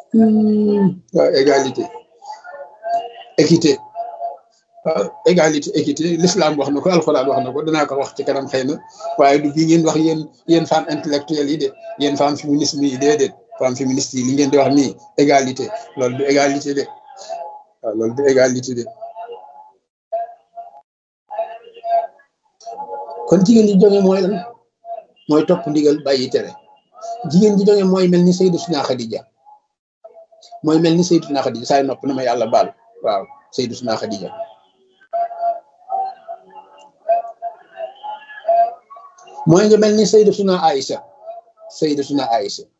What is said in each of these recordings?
waaw égalité équité waaw égalité équité l'islam wax na ko alxuraan wax na ko danaa ko wax ci kanam xëy na waaye du bii ngeen wax yéen femmes intellectuelles yi de yéen femmes féministes yi déedéet femmes féministes yi li ngeen di wax nii égalité loolu du égalité de waaw loolu du égalité de kon jigéen ji jonge mooy lan mooy topp ndigal bàyyi tere jigéen ji jonge mooy mel ni Sayyidatuna Xadija mooy mel ni Sayyidatuna Xadija saay nopp na ma yàlla baal waaw Sayyidatuna Xadija mooy nga mel ni Sayyidatuna Aïcha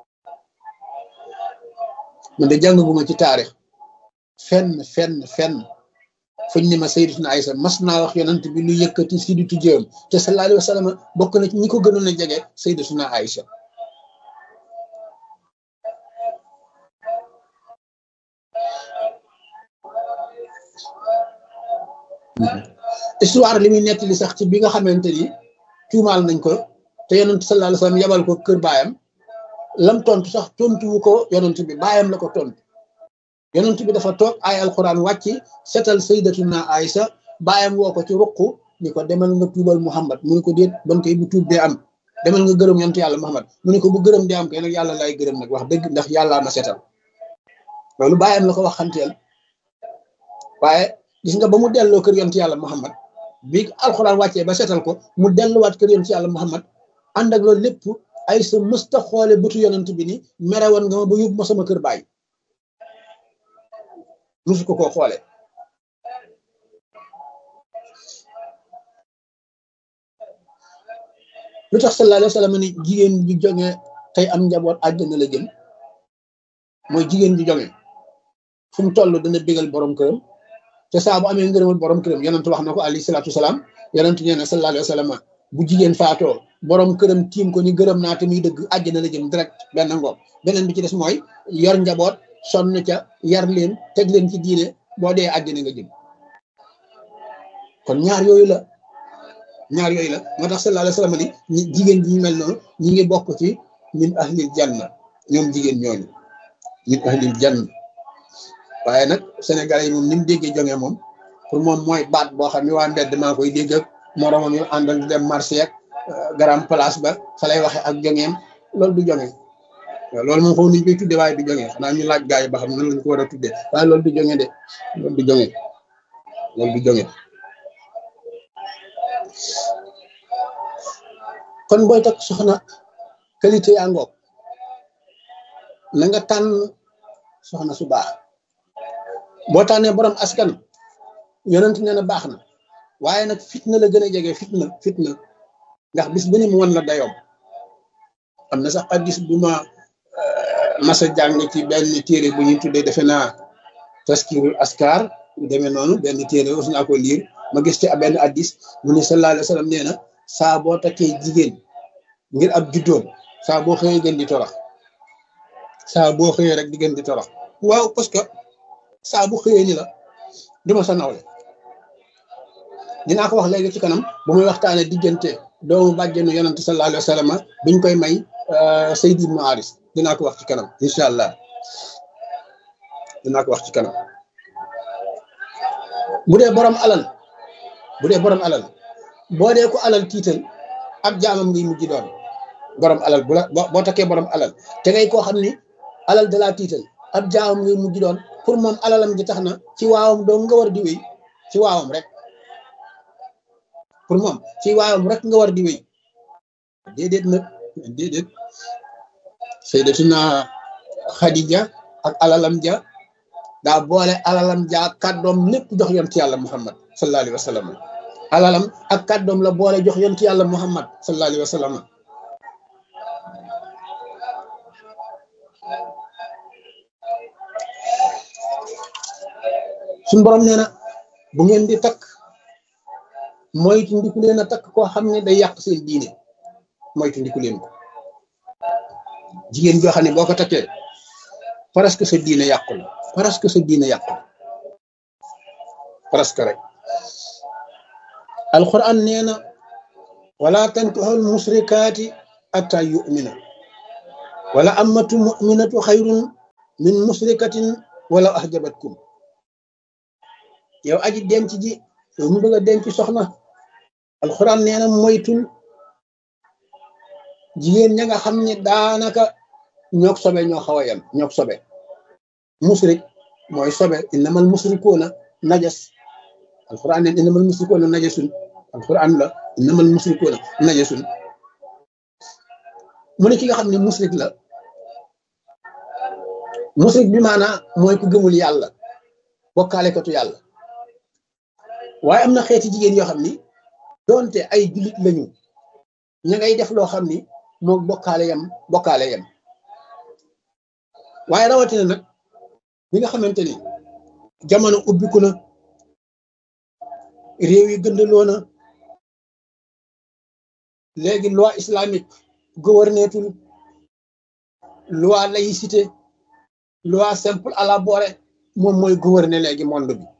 man de jàngaguma ci taarix fenn fuñ ne ma Sayyidatuna Aïcha mas naa wax yonent bi lu yëkkati si di tujjéem te sallallahu alayhi wa sallam bokk na ci ñi ko gënoon a jege Sayyidatuna Aïcha histoire li muy nettali sax ci bi nga xamante ni tuumaal nañ ko te yonent sallallahu alayhi wa sallam yabal ko kër baayam lam tontu sax tontuwu ko yonent bi baayam la ko tontu yonent bi dafa toog ay alxuraan wàcc setal Sayyidatuna Aïcha baayam woo ko ci ruq ni ko demal nga tuubal Muhammad mu ne ko déet bon koy bu tuub dee am demal nga gërëm yonent yàlla Muhammad mu ne ko bu gërëm dee am kay nag yàlla lay gërëm nag wax dëgg ndax yàllaa ma setal loolu baayam la ko wax xanteel waaye gis nga ba mu delloo kër yonent yàlla Muhammad bi alxuraan wàccee ba setal ko mu delluwaat kër yonent yàlla Muhammad ànd ak loolu lépp ay sa mësta xoole bëtu yonent bi ni mere woon nga ma ba yóbbu ma sama kër baay musu ko koo xoole lu tax sallallahu alayhi wa sallam ni jigéen ji jonge tey am njaboot àjjana la jëm mooy jigéen ji jonge fu mu toll dana bégal borom këram te saa bu amee ngërëmal borom këram yonent wax na ko alayhi salaatu wasalaam yonent nee na sallallahu alayhi wa sallam bu jigéen faatoo borom këram tiim ko ni gërëm naa te muy dëgg àjjana la jëm direct benn ngoog beneen bi ci des mooy yor njaboot sonn ca yar leen teg leen ci diine boo dee àjjana nga jëm kon ñaar yooyu la moo tax sallallahu alayhi wa sallam ni jigéen ji ñu mel noonu ñi ngi bokk ci min ahlil janna ñoom jigéen ñooñu min ahlil janna waaye nag Sénégalais yi moom ni mu déggee jonge moom pour moom mooy baat boo xam ne waa mbedd maa koy dégg ak moromam yu àndal di dem marché ak grand place ba fa lay waxe ak jongeem loolu du jonge waaw loolu moom xaw nañu koy tudde waaye du jonge xanaa ñu laaj gars yi ba xam nan lañ ko war a tudde waaye loolu du jonge de loolu du jonge kon booy takk soxna qualité yaa ngoog na nga tànn soxna su baax boo tànnee borom askan yonent nee na baax na waaye nag fitna la gën a jege fitna ndax bis bu ne mu wan la dayoom am na sax hadiis bu ma masa jàng ci benn téere bu ñuy tuddee defe naa taskirul askar demee noonu benn téere aussi naa ko liir ma gis ci benn hadiis mu ne sallallahu alayhi wa sallam nee na saa boo takkee jigéen ngir ab juddoom saa boo xëyee gën di torox saa boo xëyee rek di gën di torox waaw parce que saa bu xëyee ni la duma sa nawle dinaa ko wax léegi ci kanam bu muy waxtaanee diggante doomu bàjjenu yonent sallallahu alayhi wa sallam biñ koy may Sayd ibn Haris dinaa ko wax ci kanam incha allah dinaa ko wax ci kanam bu dee borom alal boo dee ko alal tiital ab jaamam ngay mujj doon borom alal bu la boo takkee borom alal te ngay koo xam ni alal da laa tiital ab jaamam ngay mujj doon pour moom alalam ji tax na ci waawam doo nga war di wéy ci waawam rek pour moom ci waawam rek nga war di wéy déedéet nag déedéet Sayyidatuna Xadija ak alalam ja daa boole alalam ja ak kàddoom lépp jox yonent yàlla Muhammad sallallahu alayhi wa sallam alalam ak kàddoom la boole jox yonent yàlla Muhammad sallallahu alayhi wa sallam suñu borom nee na bu ngeen di takk moytu ndiku leen a takk koo xam ne day yàq seen diine moytu ndiku leen ko jigéen joo xam ne boo ko takkee presque sa diine yàqul presque rek alquran nee na wala tankihul musrikaati atta yu'mina wala ammatu mu'minatu xayrun min musrikatin wala ahjabatkum yow aji denc ji yow mu bëgg a denc soxna alxuraan nee na moytul jigéen ña nga xam ne daanaka ñook sobe ñoo xaw a yem ñook sobe musrik mooy sobe innamal musrikuuna najas alxuraan nee innamal musrikuuna najasun alxuraan la innamal musrikuuna najasun mu ne ki nga xam ne musrik la musrik bi maanaa mooy ku gëmul yàlla bokkaalekatu yàlla waaye am na xeeti jigéen yoo xam ni doonte ay jullit lañu ña ngay def loo xam ni moom bokkaale yam waaye rawatina nag bi nga xamante ni jamono ubbiku na réew yi gëndaloo na léegi loi islamique gouvernetul loi laïcité loi simple à la borée moom mooy gouverner léegi monde bi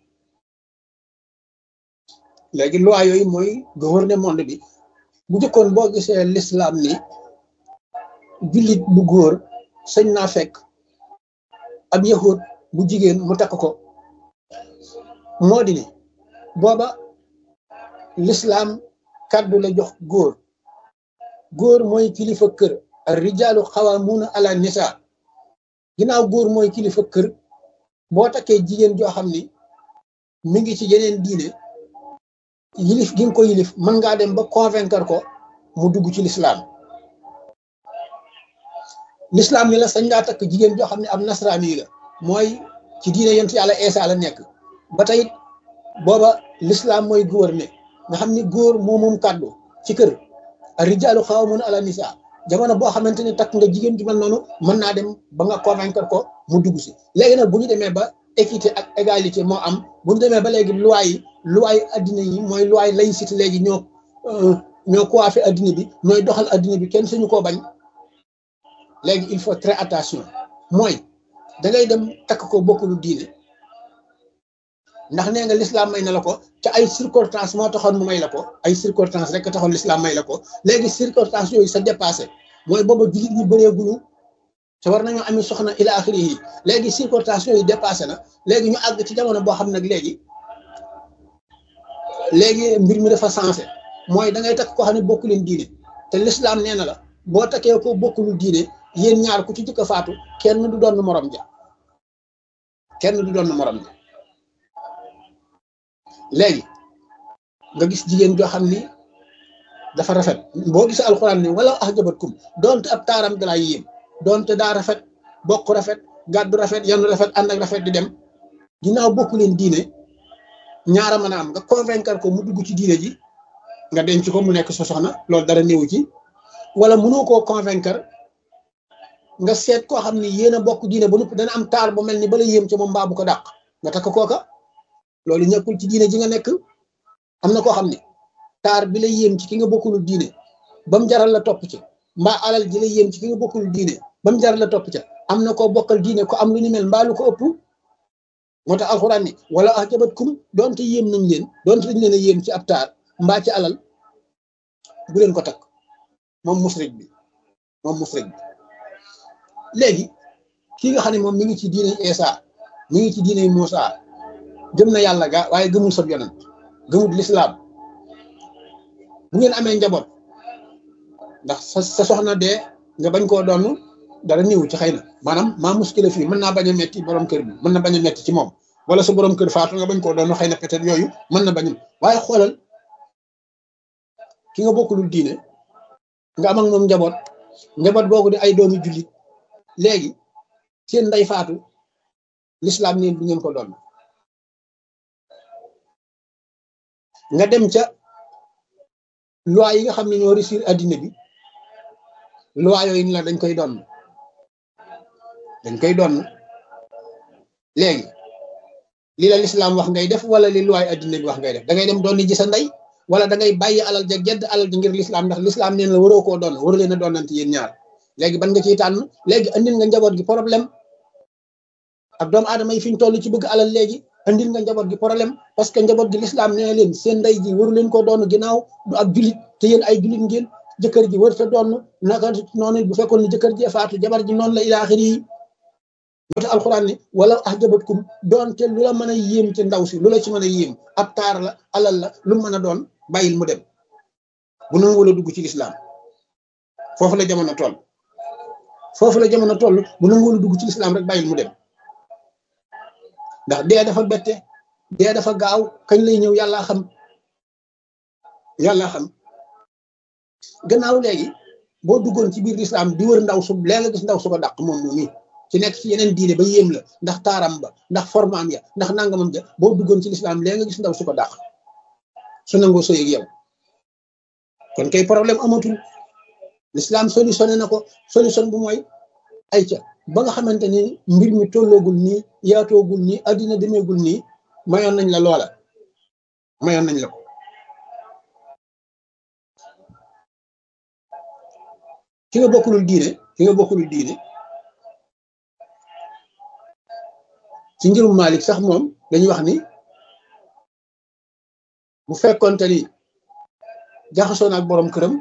léegi loi yooyu mooy gouverner monde bi bu jëkkoon boo gisee l'islam ni jullit bu góor sañ naa fekk ab yahud bu jigéen mu takk ko moo di ni booba l'islam kàddu la jox góor mooy kilifa kër ar rijaalu xawaamuuna ala nisa ginnaaw góor mooy kilifa kër boo takkee jigéen joo xam ni mi ngi ci yeneen diine yilif gi nga ko yilif mën ngaa dem ba convaincre ko mu dugg ci l'islam ni la sañ ngaa takk jigéen joo xam ne ab nasraani la mooy ci diine yonent yàlla Eesa la nekk ba tey booba l'islam mooy gouverner nga xam ni góor moo moom kàddu ci kër rijaalu xawaamuuna ala nisaa jamono boo xamante ne takk nga jigéen ju mel noonu mën naa dem ba nga convaincre ko mu dugg si léegi nag bu ñu demee ba équité ak égalité moo am bu ñu demee ba léegi loi yi addina yi mooy loi laïcité léegi ñoo coiffé addina bi ñooy doxal addina bi kenn suñu koo bañ léegi il faut très attention mooy da ngay dem takk ko bokkulu diine ndax nee nga l'islam may na la ko te ay circonstances moo taxoon mu may la ko ay circonstances rek taxoon l'islam may la ko léegi circonstances yooyu sa dépassé mooy booba jullit ñi bëreeguñu te war nañoo ami soxna ila axiri yi léegi circonstances yooyu dépassé na léegi ñu àgg ci jamono boo xam nag léegi mbir mi dafa sensé mooy da ngay takk koo xam ne bokku leen diine te l'islam nee na la boo takkee ko bokkulu diine yéen ñaar ku ci jëkk a faatu kenn du doon morom ja léegi nga gis jigéen joo xam ni dafa rafet boo gisee alxuraan ni wala ahjabatkum doonte ab taaram dalaa yéem doonte daa rafet bokk rafet gàddu rafet yanu rafet ànd ak rafet di dem ginnaaw bokku leen diine ñaara mën a am nga convaincre ko mu dugg ci diine ji nga denc ko mu nekk sa soxna loolu dara néewu ci wala mënoo koo convaincre nga seet koo xam ni yéen a bokk diine ba noppi dana am taar bu mel ni bala yéem ci moom mbaa bu ko dàq nga takk kooka loolu ñàkkul ci diine ji nga nekk am na koo xam ne taar bi la yéem ci ki nga bokkul diine ba mu jaral la topp ci mbaa alal ji la yéem ci ki nga bokkul diine ba mu jaral la topp ca am na koo bokkal diine ko am lu ñu mel mbaa lu ko ëpp moo tax alxuraan ni wala ahjabatkum doonte yéem nañ leen doonte dañ leen a yéem ci ab taar mbaa ci alal bu leen ko takk moom musrik bi léegi kii nga xam ne moom mi ngi ci diine Eesa mi ngi ci diine Muusa gëm na yàlla ga waaye gëmul sab yonent gëmul l'islam bu ngeen amee njaboot ndax sa soxna dee nga bañ koo doon dara néew ci xëy na maanaam maa muskila fii mën naa bañ a metti borom kër bi mën na bañ a metti ci moom wala sa borom kër faatu nga bañ koo doon xëy na peut-être yooyu mën na bañum waaye xoolal ki nga bokkulul diine nga am ak moom njaboot googu di ay doomi jullit léegi seen nday faatu l'islam neen bi ngeen ko doon nga dem ca loi yi nga xam ne ñoo réussir addina bi loi yooyu ni la dañ koy doon léegi li la l'islam wax ngay def wala li loi addina bi wax ngay def da ngay dem doon ji sa ndey wala da ngay bàyyi alal ja gedd alal ji ngir l'islam ndax l'islam neen la waroo koo doon waru leen a doonante yéen ñaar léegi ban nga ciy tànn léegi andil nga njaboot gi problème ak doomu aadama yi fi ñu toll ci bëgg alal léegi andil nga njaboot gi problème parce que njaboot gi l'islam nee leen seen ndey ji waru leen koo doon ginnaaw du ab julit te yéen ay julit ngeen jëkkër ji war ta doon naka noonu bu fekkoon ni jëkkër ji faatu jabar ji noonu la ilaaxiri yi moo tax alxuraan ni wala ahjabatkum doonte lu la mën a yéem ci ndaw si lu la ci mën a yéem ab taar la alal la lu mën a doon bàyyil mu dem bu nangu wala dugg ci lislaam foofu la jamono toll foofu la jamono toll bu nangu wala dugg ci lislaam rek bàyyil mu dem ndax dee dafa bette dee dafa gaaw kañ lay ñëw yàllaa xam gannaaw léegi boo duggoon ci biir lislaam di wër ndaw su lee nga gis ndaw su ko dàq moom mi ci nekk ci yeneen diine ba yéem la ndax taaram ba ndax formaam ya ndax nangamam ja boo duggoon ci lislaam lee nga gis ndaw su ko dàq su nangoo sëy ak yow kon kay problème amatul lislaam solutionné na ko solution bu mooy ay ca ba nga xamante ni mbir mi tolloogul nii yaatoogul nii addina demeegul nii mayoon nañ la loola mayoon nañ la ko ki nga bokkulul diine ci ngirum Malik sax moom dañuy wax ni bu fekkoonte ni jaxasoo na ak borom këram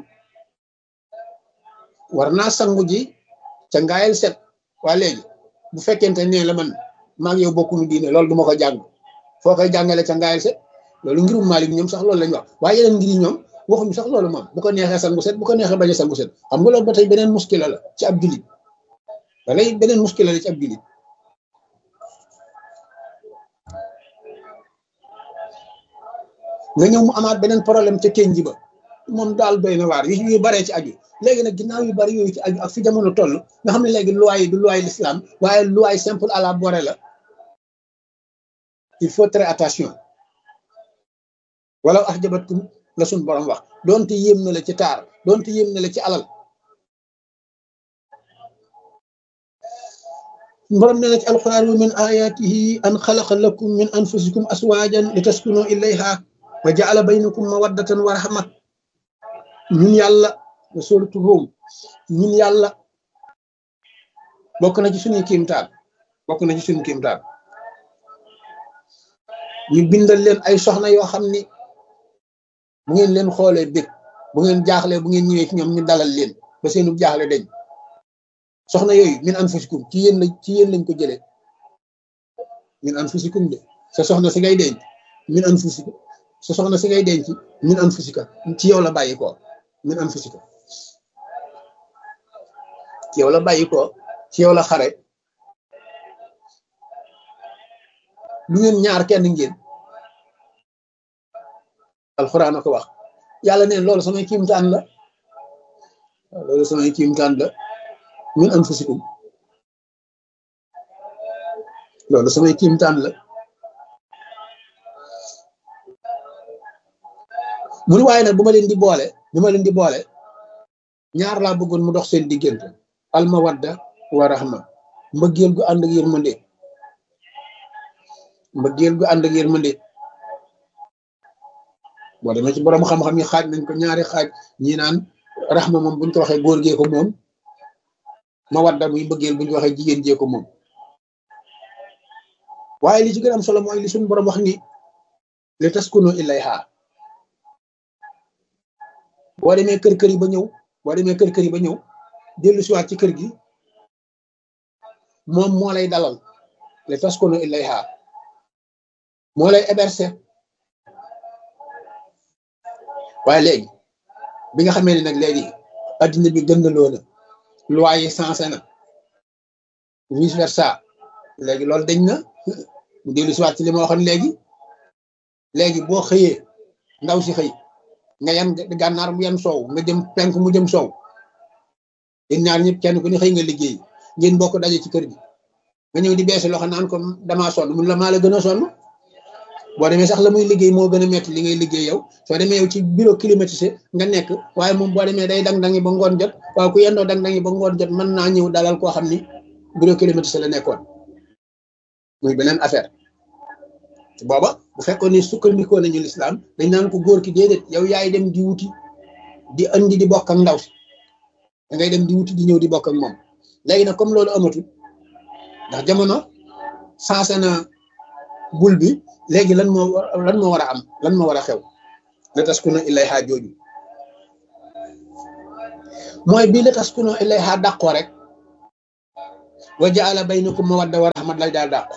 war naa sangu ji ca ngaayal set waa léegi bu fekkente ne la man maa ngi yow bokkunu diine loolu du ma ko jàng foo koy jàngale ca ngaayal set loolu ngirum Malik ñoom sax loolu lañ wax waaye yeneen ngir ñoom waxuñu sax loolu moom bu ko neexee sangu set bu ko neexee bañ a sangu set xam nga loolu ba tey beneen muskila la ci ab jullit balay beneen muskila la ci ab jullit nga ñëw mu amaat beneen problème ca kenn ji ba moom daal doy na waar yu baree ci aju léegi nag ginnaaw yu bari yooyu ci aju ak fi jamono toll nga xam ne léegi loi yi du loi l'islam waaye loi simple à la borée la il faut très attention wala ahjabatkum la suñ borom wax doonte yéem na la ci taar doonte yéem na la ci alal borom nee na ci alquran wa min ayatihi an xalaqa lakum min anfusikum aswajan li taskunu ilayha wa jaala baynakum mawaddatan wa rahma ñun yàlla na suratu Rum ñun yàlla bokk na ci suñu kiimtaan ñu bindal leen ay soxna yoo xam ni bu ngeen leen xoolee bég bu ngeen jaaxlee bu ngeen ñëwee ci ñoom ñu dalal leen ba seenu jaaxle dañ soxna yooyu min anfusikum ci yéen lañ ko jëlee min anfusikum de sa soxna si ngay denc min anfusikum sa soxna si ngay denc min anfusika ci yow la bàyyi ko min anfusika ci yow la bàyyi ko ci yow la xare lu ngeen ñaar kenn ngeen alxuraan a ko wax yàlla neen loolu samay kiimtaan la min anfusikum loolu samay kiimtaan la mu ni waaye nag bu ma leen di boole ñaar laa bëggoon mu dox seen diggante almawadda wa rahma mbëggeel gu ànd ak yërmande boo demee ci borom xam-xam yi xaaj nañ ko ñaari xaaj ñi naan rahma moom buñ ko waxee góor gee ko moom mawadda muy mbëggeel buñ ko waxee jigéen jee ko moom waaye li ci gën am solo mooy li suñu borom wax ni li taskunu ilayha boo demee kër yi ba ñëw dellu siwaat ci kër gi moom moo lay dalal li taskunu ilayha moo lay héberger waaye léegi bi nga xamee ne nag léegi addina bi gëndaloo na loi yi sensé na vice versa léegi loolu dañ na mu dellu siwaat ci li ma waxoon léegi boo xëyee ndaw si xëy nga yan gànnaar mu yan soow nga jëm penk mu jëm soow yéen ñaar ñëpp kenn ku ne xëy nga liggéey ngeen bokk daje ci kër gi nga ñëw di beesi loxo naan ko damaa sonn mun la maa la gën a sonn boo demee sax la muy liggéey moo gën a metti li ngay liggéey yow soo demee yow ci bureau climatisé nga nekk waaye moom boo demee day dang-dangi ba ngoon jot waaye ku yendoo dang-dangi ba ngoon jot mën naa ñëw dalal koo xam ni bureau climatisé la nekkoon muy beneen affaire booba bu fekkoon ni sukkandikoo nañu lislaam dañ naan ko góor ki déedéet yow yaay dem di wuti di andi di bokk ak ndaw si da ngay dem di wuti di ñëw di bokk ak moom léegi nag comme loolu amatul ndax jamono sensé na bul bi léegi lan moo war a am lan moo war a xew la taskunu ilayha jooju mooy bii la taskunu ilayha dàqoo rek wa jaala baynakum mawadda wa rahmat lay daal dàq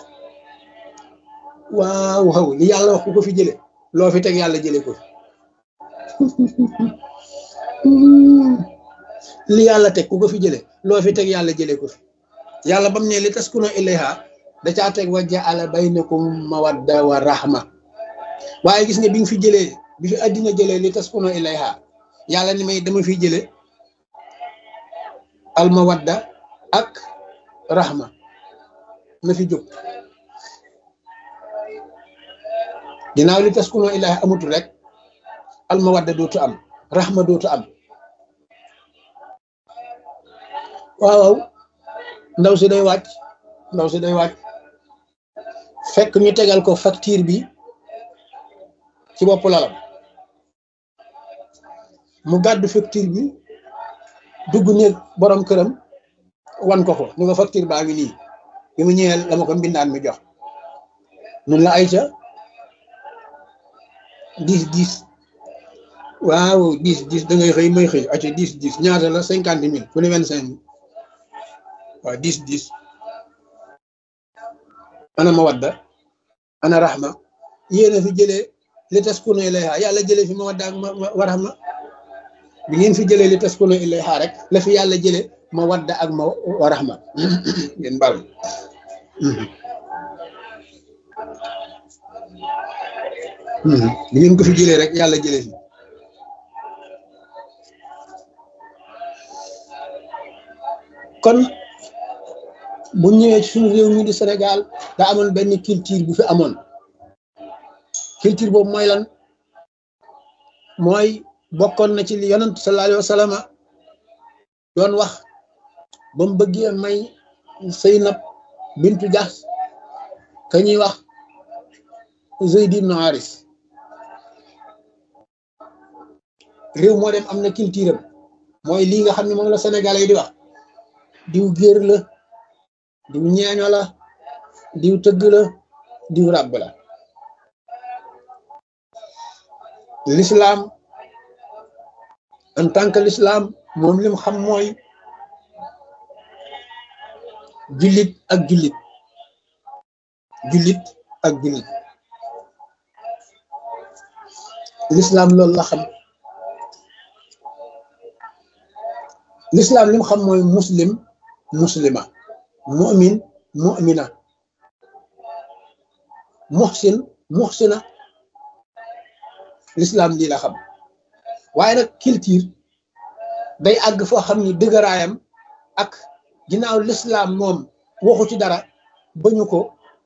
waaw waaw li yàlla wax ku ko fi jële loo fi teg yàlla jële ko fi li yàlla teg ku ko fi jële loo fi teg yàlla jële ko fi yàlla bam ne li taskunu ilayha da caa teg wa jaala baynakum mawadda wa rahma waaye gis nga bi nga fi jëlee bi fi àddina jëlee li taskunu ilayha yàlla ni may dama fi jële al mawadda ak rahma na fi jóg ginnaaw li taskunu ilayha amutul rek al mawadda dootu am rahma dootu am waaw ndaw si day wàcc fekk ñu tegal ko facture bi ci bopp lalam mu gàddu facture bi dugg néeg borom këram wan ko ni ko facture baa ngi nii bi mu ñëwee la ma ko mbindaan mi jox nun la ay ca 10 waaw 10 da ngay xëy may xëy aca 10 ñaata la 50 000 ku ne 25 000 waaw 10 ana mawadda ana rahma yéena fi jëlee li taskunu ilayha yàlla jëlee fi mawadda ak wa rahma bi ngeen fi jëlee li taskunu ilayha rek la fi yàlla jëlee mawadda ak wa rahma ngeen baal bi ngeen ko fi jëlee rek yàlla jëlee fi kon bu ñëwee ci suñu réew mi di Sénégal da amoon benn culture bu fi amoon culture boobu mooy lan mooy bokkoon na ci li yonent sallallahu alayhi wa sallam doon wax ba mu bëggee may Zeynab bintu Jahsh ka ñuy wax Zayd ibn Haris réew moo dem am na culture am mooy lii nga xam ne moom la Sénégalais yi di wax diw géer la diw ñeeño la diw tëgg la diw ràbb la l'islam en tant que l'islam moom lim xam mooy jullit ak jullit l'islam loolu la xam l'islam lim xam mooy muslim muslima mu'min mu'mina muhsin muhsina l'islam lii la xam waaye nag culture day àgg foo xam ni dëgëraayam ak ginnaaw l'islam moom waxu ci dara bañu ko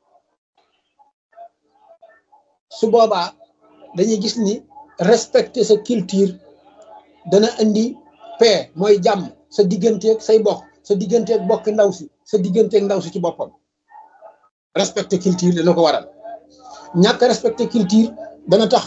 su boobaa dañuy gis ni respecter sa culture dana indi paix mooy jàmm sa digganteeg say bokk sa digganteeg bokk ndaw si sa digganteeg ndaw si ci boppam respecter culture dana ko waral ñàkk respecter culture dana tax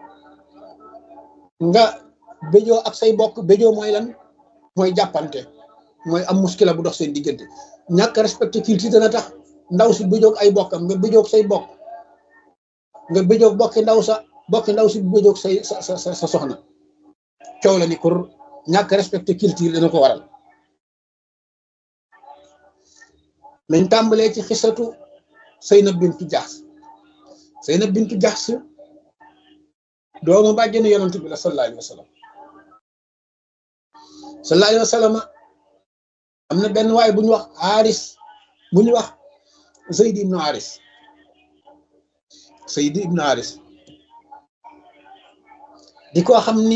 nga béjoo ak say bokk béjoo mooy lan mooy jàppante mooy am muskila bu dox seen diggante ñàkk respecter culture dana tax ndaw si béjoog ay bokkam nga béjoog say bokk nga béjoog bokki ndaw si béjoog say sa soxna coow la ni kur ñàkk respecter culture dana ko waral nañ tàmbalee ci xisatu Zeynab bintu Jahsh doomu bàjjenu yonent bi la sallallahu alayhi wa sallam am na benn waay bu ñu wax Haris bu ñu wax Zayd ibn Haris di ko xam ni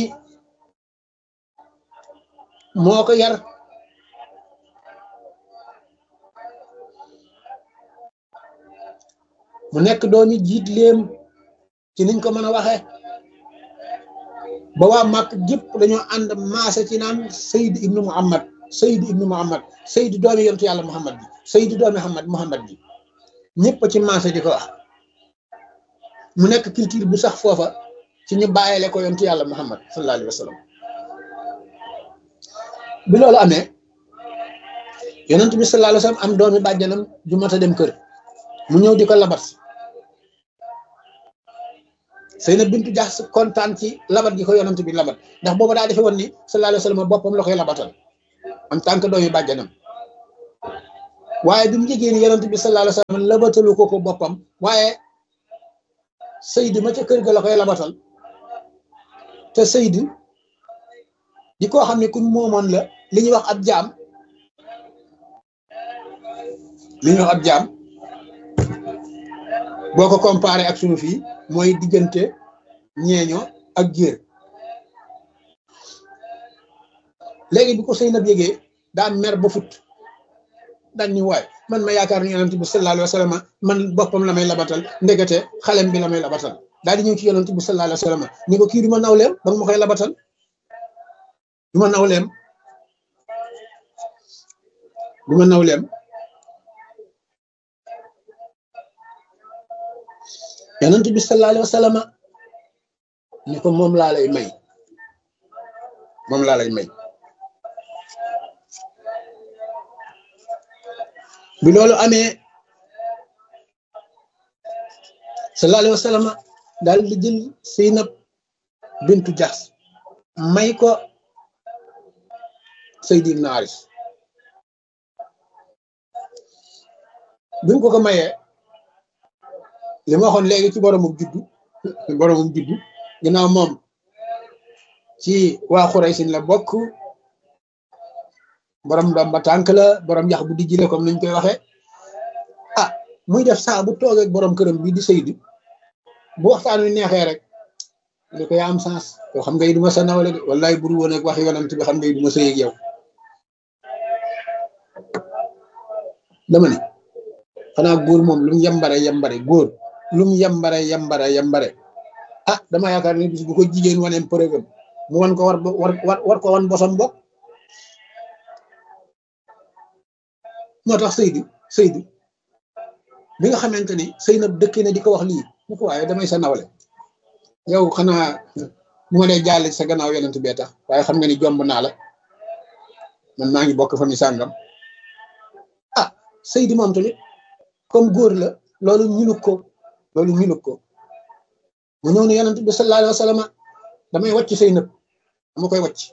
moo ko yar mu nekk doomi jiit léem ci niñ ko mën a waxee ba waa Màkk gépp dañoo ànd maase ci naan Sayd ibnu Muhammad Sayd doomi yontu yàlla Muhammad bi Sayd doomi Muhammad bi ñëpp ci maase di ko wax mu nekk culture bu sax foofa ci ñu bàyyile ko yontu yàlla Muhammad sallallahu alayhi wa sallam bi loolu amee yonent bi sallallahu alayhi wa sallam am doomi bàjjanam ju mat a dem kër mu ñëw di ko labat Zeynab bintu Jahsh kontaan ci labat gi ko yonent bi labat ndax booba daa defe woon ni sallallahu alayhi wa sallam boppam la koy labatal en tant que doomi bàjjanam waaye bi mu jegee ni yonent bi sallallahu alayhi wa sallam labatalu ko boppam waaye Seydi ma ca kër ga la koy labatal te Seydi di koo xam ne kuñ moomoon la li ñuy wax ab jaam boo ko comparé ak sunu fii mooy diggante ñeeño ak jéer léegi bi ko Seynab yégee daa mer ba fut daan ni waay man ma yaakaar ni yonent bi sallallahu alayhi wa sallam man boppam la may labatal ndegete xalem bi la may labatal daal di ñëw ci yonent bi sallallahu alayhi wa sallam ni ko kii du ma nawleem ba nga ma koy labatal du ma nawleem yonent bi sallallahu alayhi wa sallam ni ko moom laa lay may bi loolu amee sallallahu alayhi wa sallam daal di jël Seynab bintu Jaxs may ko Seydi ibn Haris bi mu ko mayee li ma waxoon léegi ci boromum juddu ginnaaw moom ci waa Xuraysin la bokk borom ndomba tànk la borom yax bu dijji la comme niñ koy waxee muy def saa bu toogee borom këram bi di Seydi bu waxtaan wi neexee rek li ko yaa am sens yoo xam nga duma sa nawle de wallaay buru woon ak waxi yonent bi xam nga duma sëy ak yow dama ne xanaa góor moom lu mu yambare góor lu mu yambare dama yaakaar ni bis bu ko jigéen waneem preuve mu wan ko war ko wan bosam bokk moo tax Seydi bi nga xamante ni Seynab dëkk na di ko wax lii mu ko waaye damay sa nawle yow xanaa bu ma dee jàll sa gannaaw yonent bee tax waaye xam nga ni jomb naa la man maa ngi bokk fa mi sàngam Seydi moom tamit comme góor la loolu ñuluk ko mu ñëw ne yonent bi sallallahu alayhi wa sallam damay wàcc Seynab dama koy wàcc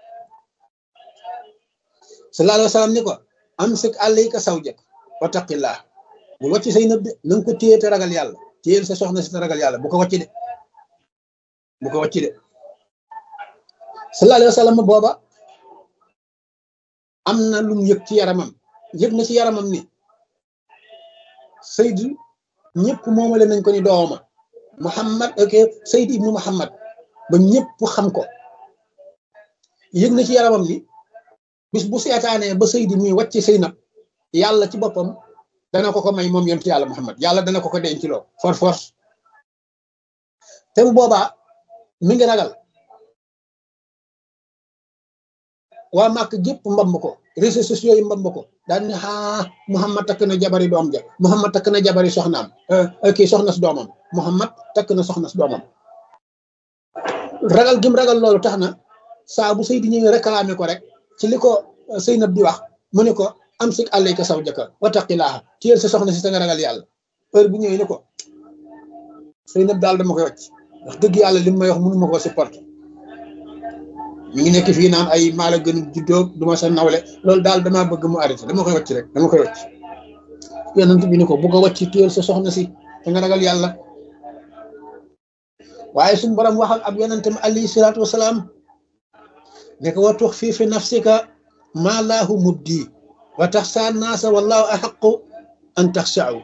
sallallahu alayhi wa sallam ni ko amsik alayka zawjak wa taqillah bul wàcc Seynab de na nga ko téye te ragal yàlla téyel sa soxna si te ragal yàlla bu ko wàcc de sallallahu alayhi wa sallam booba am na lu mu yëg ci yaramam ni Seydi ñëpp moomale nañ ko ni dooma Muhammad Seydi ibnu Muhammad ba ñëpp xam ko yëg na ci yaramam ni bis bu seetaanee ba Seydi muy wàcc Seynab yàlla ci boppam dana ko may moom yonent yàlla Muhammad yàlla dana ko denc loo force te bu boobaa mi ngi ragal waa màkk gépp mbamb ko réseaux sociaux yi mbamb ko daal ne Muhammad takk na jabari doom ja Muhammad takk na jabari soxnaam soxna si doomam Muhammad takk na soxna si doomam ragal gim ragal loolu tax na saa bu Seydi ñëwee réclamé ko rek ci li ko Seynab di wax mu ne ko amsik alayka zawjaka wattaqillaaha téyel sa soxna si ta nga ragal yàlla heure bu ñëwee ni ko Seynab daal dama koy wàcc wax dëgg yàlla li may wax mënu ma koo supporter mi ngi nekk fii naan ay maala gën juddoo duma sa nawle loolu daal damaa bëgg mu arrêté dama koy wàcc rek yonent bi ni ko bu ko wàcc téyel sa soxna si te nga ragal yàlla waaye suñu borom wax ak ab yonentam alayhi salaatu wasalaam ne ko wa tuxfi fi nafsika maa laahu mubdi wa taxsa naasa wallahu axaqu an taxshaw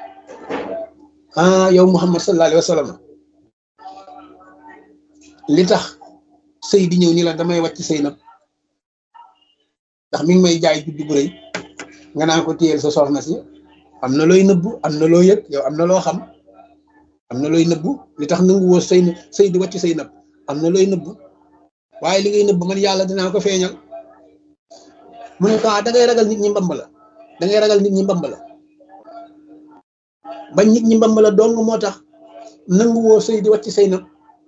yow Muhammad sallallahu alayhi wa sallam li tax Seydi ñëw ni la damay wàcc Seynab ndax mi ngi may jaay juddu bu rëy nga naan ko téyel sa soxna si am na looy nëbbu am na loo yëg yow am na loo xam am na looy nëbbu li tax nangu woo Seydi wàcc Seynab am na looy nëbbu waaye li ngay nëbbu man yàlla dinaa ko feeñal mu ne ko da ngay ragal nit ñi mbamb la bañ nit ñi mbamb la dong moo tax nangu woo Seydi wàcc Seynab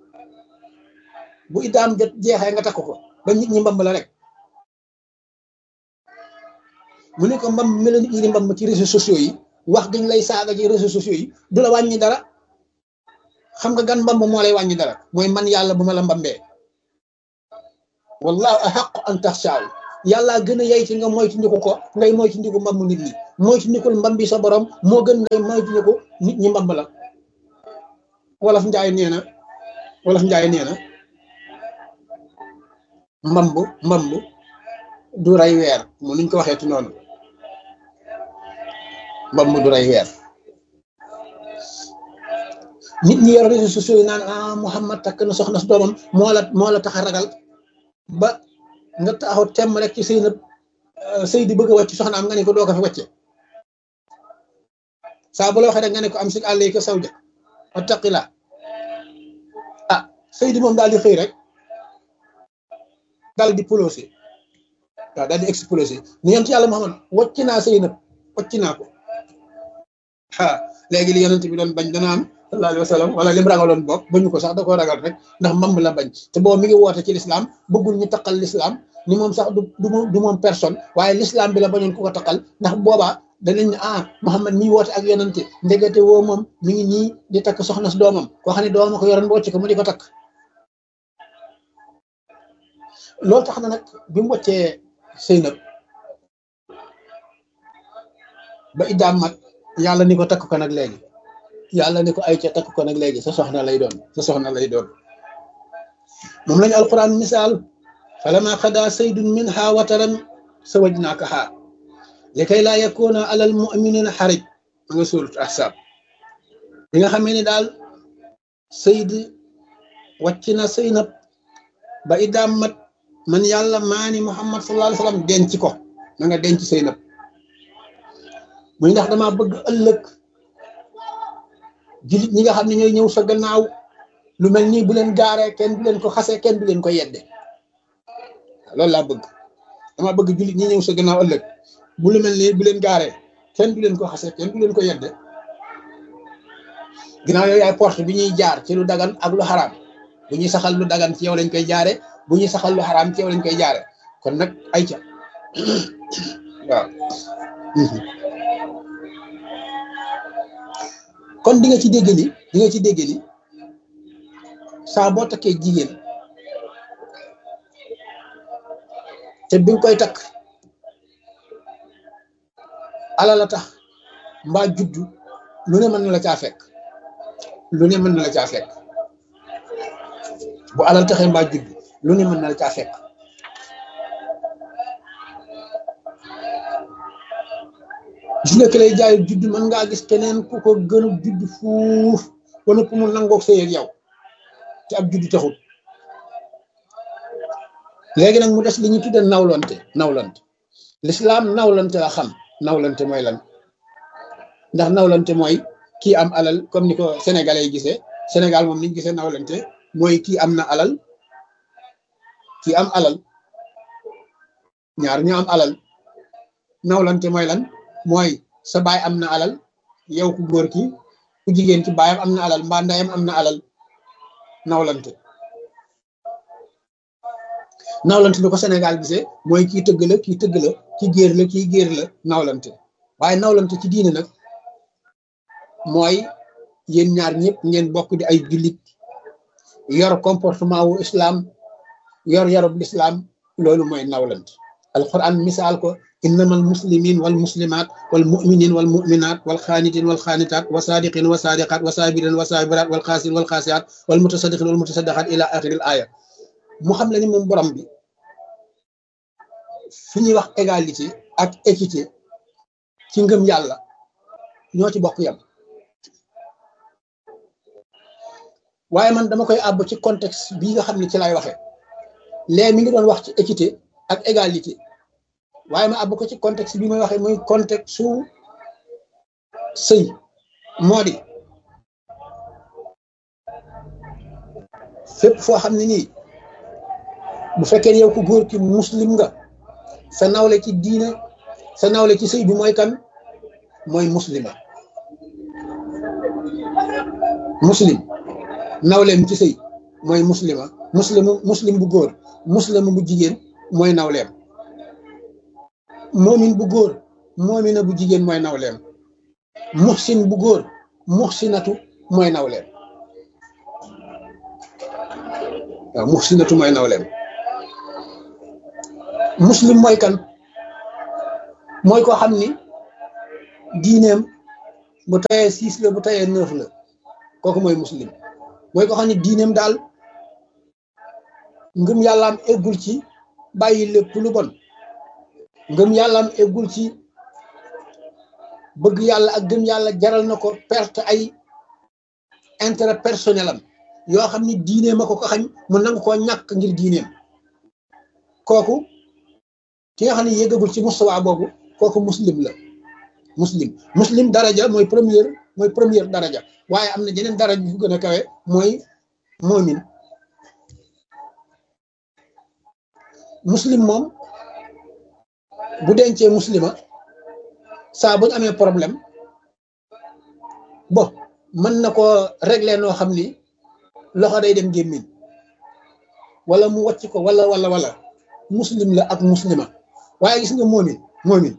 bu idaam jot jeexee nga takk ko ba nit ñi mbamb la rek mu ne ko mbamb mel nit ñi di mbamb ci réseaux sociaux yi wax dañ lay saaga ci réseaux sociaux yi du la wàññi dara xam nga gan mbamb moo lay wàññi dara mooy man yàlla bu ma la mbambee wallahu ahaqu an taxshaaw yàlla gën a yey ci nga moytandiku ko ngay moytandiku mbambu nit ñi moytandikul mbambi sa borom moo gën ngay moytandiku nit ñi mbamb la wolof njaay nee na mbamb du rey weer mu nuñ ko waxee ci noonu mbamb du rey weer nit ñi yor réseaux sociaux yi naan Muhammad takk na soxna si doomam moo la tax a ragal ba nga taxaw temm rek ci sëy di bëgg a wàcc soxna am nga ne ko doo ko fi wàcce saa bu la waxee rek nga ne ko am si àll yi ko saw ja attaqila sëy di moom daal di xëy rek daal di polosé waaw daal di explosé ni yonent yàlla Muhammad wàcc naa sëy nag wàcc naa ko léegi li yonent bi doon bañ dana am sallallahu alayhi wa sallam wala lim ragaloon boog bañu ko sax da koo ragal rek ndax mbamb la bañ te boobu mi ngi woote ci lislaam bëggul ñu taqal lislaam ni moom sax du moom personne waaye lislaam bi la bañoon ku ko taqal ndax boobaa danañ ne Muhammad mi woote ak yonente ndegete woo moom mi ngi nii di takk soxna si doomam koo xam ne doomam ko yoroon ba wàcc ko mu di ko takk loolu tax na nag bi mu wàccee Seynab ba iddaam mat yàlla ni ko takk ko nag léegi yàlla ni ko ay ca takk ko nag léegi sa soxna lay doon moom lañu alquran misaal falama xada saydun minha wataran sawajnaakaha likay laa yakuna alal muminina xarij ma nga surat ahsab bi nga xamee ni daal Seyd wàcc na Seynab ba iddaam mat man yàlla maani Muhammad sallallahu alayhi wa sallam denc ko na nga denc Seynab muy ndax dama bëgg ëllëg jullit ñi nga xam ne ñooy ñëw sa gannaaw lu mel nii bu leen gaaree kenn du leen ko xasee kenn du leen ko yedde loolu laa bëgg dama bëgg jullit ñi ñëw sa gannaaw ëllëg bu lu mel nii bu leen gaaree kenn du leen ko xasee kenn du leen ko yedde ginnaaw yooyu yaay porte bi ñuy jaar ci lu dagan ak lu xaraam bu ñuy saxal lu dagan ci yow lañ koy jaare bu ñuy saxal lu xaraam ci yow lañ koy jaare kon nag ay ca waaw kon di nga ci dégg ni saa boo takkee jigéen te bi nga koy takk alal la tax mbaa juddu lu ne mën na la caa fekk bu alal taxee mbaa juddu lu ne mën na la caa fekk gis nga ki lay jaay judd mën ngaa gis keneen ku ko gën a judd fuuf wala ku mu nangoog sëy ak yow te ab judd taxul léegi nag mu des li ñu tudde nawlante lislaam nawlante la xam nawlante mooy lan ndax nawlante mooy kii am alal comme ni ko sénégalais yi gisee Sénégal moom niñ gisee nawlante mooy kii am na alal kii am alal ñaar ñu am alal nawlante mooy lan mooy sa baay am na alal yow ku góor ki ku jigéen ki baayam am na alal mbaa ndeyam am na alal nawlante bi ko Sénégal gisee mooy kii tëgg la kii géer la kii géer la nawlante waaye nawlante ci diine nag mooy yéen ñaar ñëpp ngeen bokk di ay jullit yor comportement wu islam yor yarub l'islam loolu mooy nawlante alquran misaal ko innama almuslimin walmuslimat walmuminin walmuminat walxaanitin walxaanitat wasadiqin wasadiqat wasabirin wasabirat walxaasin walxaasiat walmutasadiqin walmutasadaqat ila axiril aya mu xam la ni moom borom bi fi ñuy wax égalité ak équité ci ngëm yàlla ñoo ci bokk yam waaye man dama koy àbb ci contexte bii nga xam ne ci lay waxe léegi mi ngi doon wax ci équité ak égalité waaye ma àbb ko ci contexte bi may waxee muy contexte su sëy moo di fépp foo xam ne nii bu fekkee yow ku góor ki muslim nga sa nawle ci diine sa nawle ci sëy bi mooy kan mooy muslima muslim nawleem ci sëy mooy muslima muslim bu góor muslima bu jigéen mooy nawleem moomin bu góor moomina bu jigéen mooy nawleem muhsin bu góor muhsinatu mooy nawleem waaw muhsinatu mooy nawleem muslim mooy kan mooy ko xam ni diineem bu tayee 6 la bu tayee 9 la kooku mooy muslim mooy ko xam ne diineem daal ngëm yàllaam eggul ci bàyyi lépp lu bon ngëm yàllaam eggul ci bëgg yàlla ak gëm yàlla jaral na ko perte ay intérêt personnel am yoo xam ni diineem a ko xañ mu nangu koo ñàkk ngir diineem kooku ki nga xam ne yéggagul ci mustawa boobu kooku muslim la muslim daraja mooy première daraja waaye am na jeneen daraja bu gën a kawe mooy moomin muslim moom bu dencee muslima saa bu ñu amee problème bon mën na ko régler noo xam ni loxo day dem gémmiñ wala mu wàcc ko wala muslim la ak muslima waaye gis nga moomin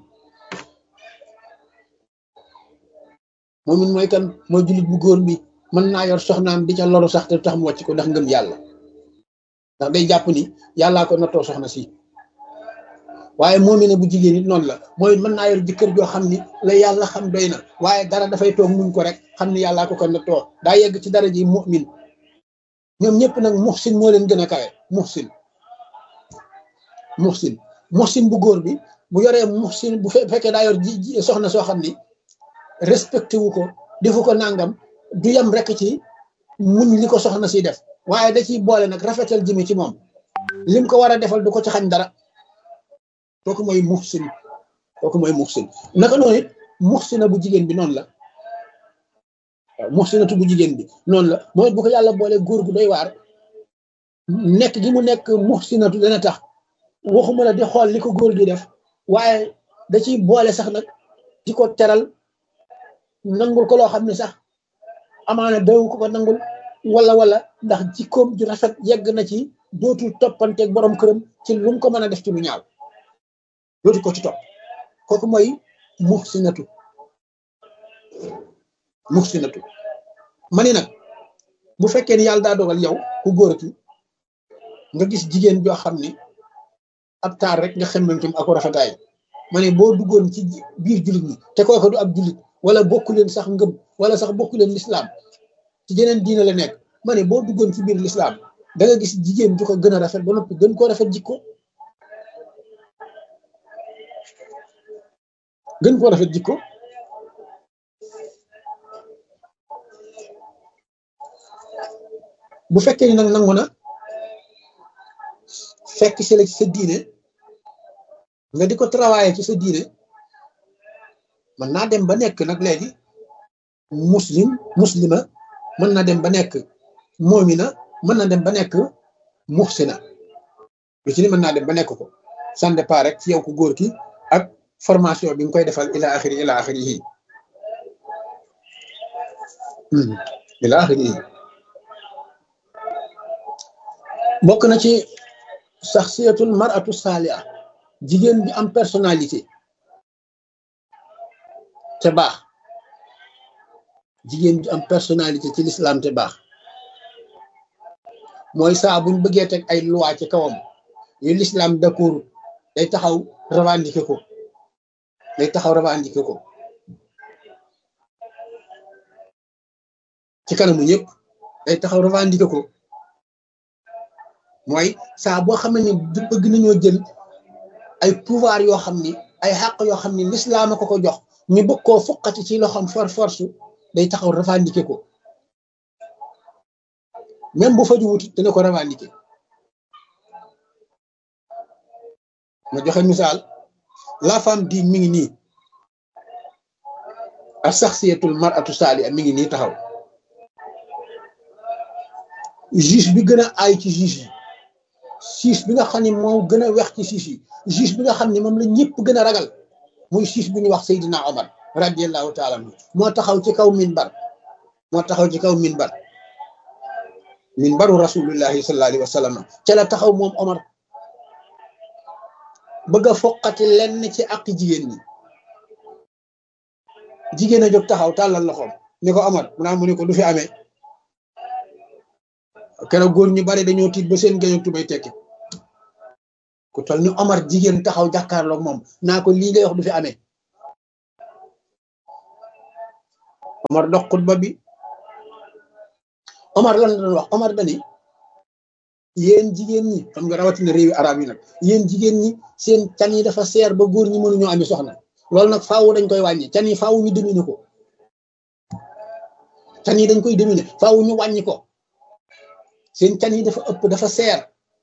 mooy kan mooy jullit bu góor bi mën naa yor soxnaam di ca loru sax te tax mu wàcc ko ndax ngëm yàlla ndax day jàpp ni yàllaa ko nattoo soxna si waaye moomine bu jigéen it noonu la mooy mën naa yor jëkkër joo xam ni la yàlla xam doy na waaye dara dafay toog muñ ko rek xam ni yàllaa ko nattoo daa yegg ci dara ji mu'min ñoom ñëpp nag muhsin moo leen gën a kawe muhsin bu góor bi bu yoree muhsin bu fekkee daa yor soxna soo xam ni respecté wu ko defu ko nangam du yem rek ci muñ li ko soxna si def waaye da ciy boole nag rafetal jëme ci moom lim ko war a defal du ko ci xañ dara kooku mooy muhsin naka noonu it muhsina bu jigéen bi noonu la waaw muhsinatu bu jigéen bi noonu la mooy bu ko yàlla boole góor gu doy waar nekk gi mu nekk muhsinatu dana tax waxuma la di xool li ko góor gi def waaye da ciy boole sax nag di ko teral nangul ko loo xam ne sax amaana daw ko nangul wala ndax jikkoom ju rafet yegg na ci dootul toppanteeg borom këram ci lu mu ko mën a def ci lu ñaaw dootu ko ci topp kooku mooy muhsinatu ma ni nag bu fekkee ni yàlla daa dogal yow ku góor ki nga gis jigéen joo xam ni ab taar rek nga xemmem tam ako rafetaay ma ne boo duggoon ci biir jullit ñi te kooku du ab jullit wala bokku leen sax ngëm wala sax bokku leen lislaam ci jeneen diina la nekk ma ne boo duggoon ci biir lislaam da nga gis jigéen ju ko gën a rafet ba noppi gën koo rafet jikko bu fekkee ni nag nangu na fekk si la ci sa diine nga di ko travailler ci sa diine mën naa dem ba nekk nag léegi muslima mën na dem ba nekk moomina mën na dem ba nekk muhsina lu ci ni mën naa dem ba nekk ko ça dépend rek ci yow ku góor ki ak formation bi nga koy defal ila axiri yi bokk na ci saxsiyatul mar'atu saaliha jigéen bi am personnalité te baax jigéen bi am personnalité ci l'islam te baax mooy saa buñ bëggee teg ay loi ci kawam yu l'islam d'accord day taxaw revendiquer ko ci kanamu ñëpp day taxaw revendiquer ko mooy saa boo xam ne bëgg nañoo jël ay pouvoir yoo xam ni ay xàq yoo xam ni l'islam a ko jox ñu bëgg koo foqati ci loxoom force day taxaw revendiquer ko même bu faju wut dina ko revendiquer ma joxe misaal la femme di mi ngi nii ak saxsiyatul mar'atu saaliha mi ngi nii taxaw juge bi gën a aay ci juge bi nga xam ne moo gën a wex ci juge bi nga xam ne moom la ñëpp gën a ragal muy juge bu ñu wax Seydina Omar radiyallahu taala anhu moo taxaw ci kaw minbaru rasulullahi sallallahu alayhi wa sallam ca la taxaw moom Omar bëgg a foqati lenn ci àq jigéen ñi jigéen a jóg taxaw tàllal loxoom ni ko Omar mu ne ko du fi amee keroog góor ñu bari dañoo tiit ba seen géño tubay tekki ku toll ni Omar jigéen taxaw jàkkaarloog moom naa ko lii ngay wax du fi amee Omar dox xutba bi Omar lan la doon wax Omar dani yéen jigéen ñi xam nga rawatina réewi arab yi nag yéen jigéen ñi seen can yi dafa seer ba góor ñi mënuñoo ami soxna loolu nag faaw dañ koy wàññi can yi faaw ñu dominer ko can yi dañ koy dominer faaw ñu wàññi ko seen can yi dafa ëpp dafa seer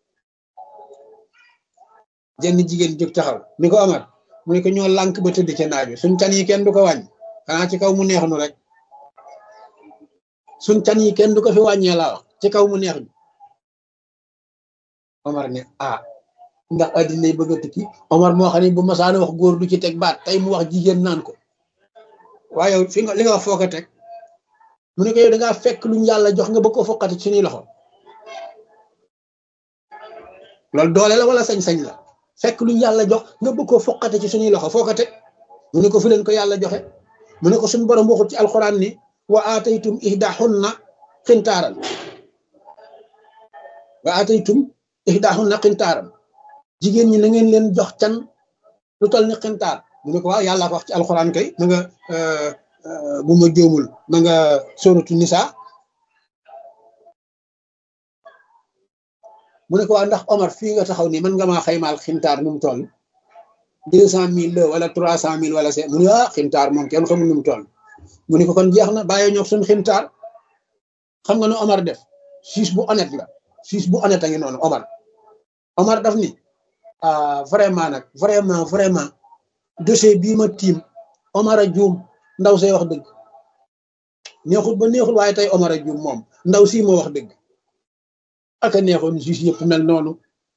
jenn jigéen jóg taxaw ni ko Omar mu ne ko ñoo lànk ba tëdd ca naaj bi suñ can yi kenn du ko wàññi xanaa ci kaw mu neex nu rek suñ can yi kenn du ko fi wàññee laa wax ci kaw mu neex ñu Omar ne ndax addina yi bëgg a tukki Omar moo xam ne bu masaana wax góor du ci teg baat tey mu wax jigéen naan ko waaye yow fi nga li nga wax foo ko teg mu ne ko yow da ngaa fekk luñ yàlla jox nga bëgg ko foqati ci suñuy loxo loolu doole la wala sañ-sañ la fekk luñ yàlla jox nga bëgg ko foqati ci suñuy loxo foo ko teg mu ne ko fu leen ko yàlla joxe mu ne ko suñu borom waxut ci alxuraan ni wa aataytum ihdahunna qintaaran wa aataytum ihdahunna qintaaran jigéen ñi na ngeen leen jox can lu toll ni qintaar mu ne ko waaw yàlla ko wax ci alxuraan kay ma nga bu ma jóomul ma nga sóoratu nisa mu ne ko waa ndax Omar fii nga taxaw nii mën nga maa xaymaal xintaar nu mu toll 200,000 la wala 300,000 wala c'est mu ne xintaar moom kenn xamul nu mu toll mu ne ko kon jeex na bàyyi ñoo suñ xintaar xam nga nu Omar def siis bu honnête la siis bu honnête a ngi noonu Omar daf ni vraiment nag vraiment dossier bii ma tiim Omar a juum ndaw see wax dëgg neexul ba neexul waaye tey Omar a juum moom ndaw sii moo wax dëgg aka neexoon juge yëpp mel noonu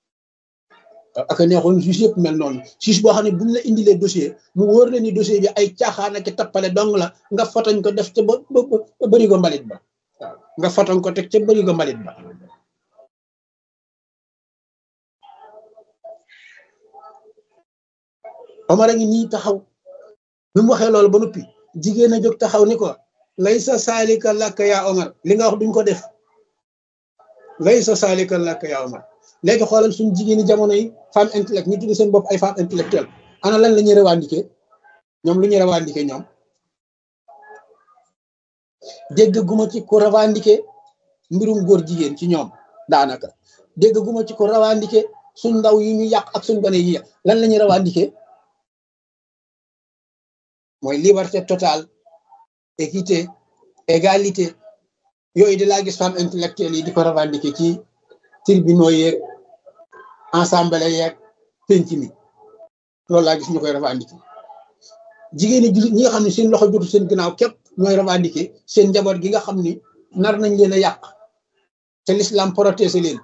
juge boo xam ne buñ la indilee dossier mu wóor la ni dossier bi ay caaxaan ak tappale dong la nga fotoñ ko def ca ba bëri ko mbalit ba waaw nga fotoñ ko teg ca bëri ko mbalit ba Omar a ngi nii taxaw bi mu waxee loolu ba noppi jigéen a jóg taxaw ni ko laysa saalika laka yaa Omar li nga wax duñ ko def laysa saalika laka yaa Omar léegi xoolal suñu jigéeni jamono yi femme intellectuelle ñu tudd seen bopp ay femme intellectuelle ana lan la ñuy revendiquer ñoom lu ñuy revendiquer ñoom dégg guma ci ko revendiquer mbirum góor jigéen ci ñoom daanaka dégg guma ci ko revendiquer suñ ndaw yi ñu yàq ak suñ gone yi yàq lan la ñuy revendiquer mooy liberté totale équité égalité yooyu di laa gis femme intellectuelle yi di ko revendiquer ci tribunaux yeeg ensemble yeeg penc mi loolu laa gis ñu koy revendiquer jigéen ñi jullit ñi nga xam ne seen loxo jotu seen ginnaaw képp ñooy revendiquer seen njaboot gi nga xam ni nar nañ leen a yàq te l'islam protéger leen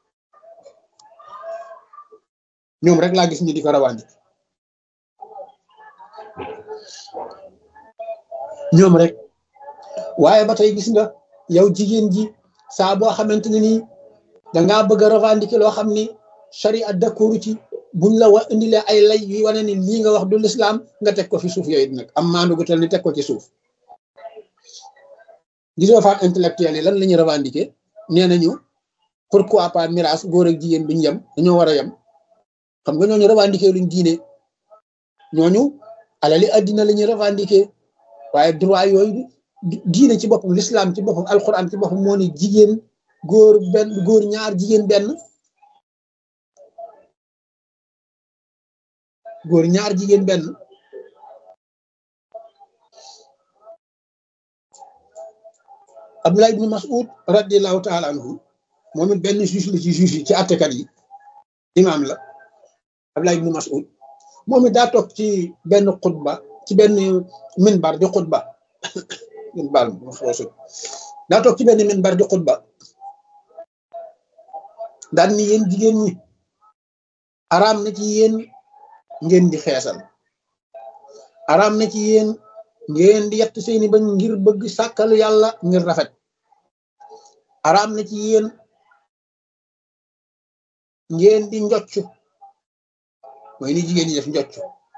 ñoom rek laa gis ñu di ko revendiquer ñoom rek waaye ba tey gis nga yow jigéen ji saa boo xamante ne nii dangaa bëgg a revendiquer loo xam ni charia d'accord ci buñ la indilee ay lay yi wane ni lii nga wax du l'islam nga teg ko fi suuf yooyu nag am maandu gu tel ni teg ko ci suuf gisoo femme intellectuelle yi lan la ñuy revendiquer nee nañu pourquoi pas miraas góor ak jigéen duñ yem dañoo war a yem xam nga ñooñu revendiquer luñ diine ñooñu alali addina la ñuy revendiquer waaye droit yooyu diine ci boppam l'islam ci boppam alquran ci boppam moo ne jigéen góor ñaar jigéen benn góor ñaar jigéen benn Abdullah ibn Mas'ud radiyallahu ta'ala anhu moom it benn juge la ci juge yi ci àttekat yi imam la Abdullah ibn Mas'ud moom it daa toog ci benn xutba ci benn minbar di xutba daa toog ci benn minbar di xutba daan ni yéen jigéen ñi araam na ci yéen ngeen di xeesal araam na ci yéen ngeen di yett seeni bañ ngir bëgg sàkkal yàlla ngir rafet araam na ci yéen ngeen di njocc mooy ni jigéen ñi def njocc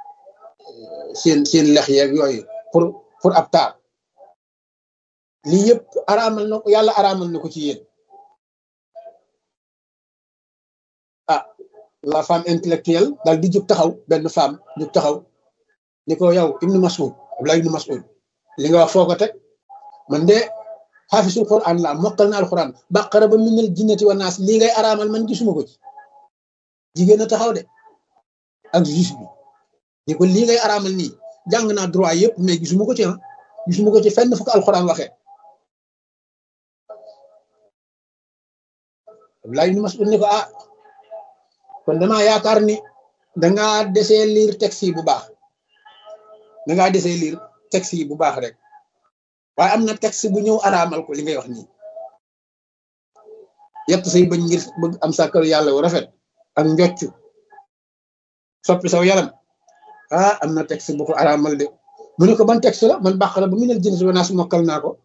seen lex yeeg yooyu pour ab taar lii yëpp araamal na ko yàlla araamal na ko ci yéen la femme intellectuelle daal di jóg taxaw benn femme jóg taxaw ni ko yow Ibnu Mas'ud Abdullah Ibnu Mas'ud li nga wax foo ko teg man de xaafisul Quran la mokkal na alquran baqara ba minal jinnati wa naas lii ngay araamal man gisuma ko ci jigéen a taxaw de ak juge bi ni ko lii ngay araamal nii jàng naa droit yëpp mais gisuma ko ci gisuma ko ci fenn fu ko alquran waxee Abdullah Ibnu Mas'ud ni ko ah kon damaa yaakaar ni dangaa desee lire texte yi bu baax dangaa desee lire texte yi bu baax rek waaye am na texte bu ñëw araamal ko li ngay wax nii yett say bañ ngir bëgg am sàkkaru yàlla wu rafet ak njoccu soppi saw yaram ah am na texte bu ko araamal de mu ne ko ban texte la man bàq la ba minal jinnati wa naas mokkal naa ko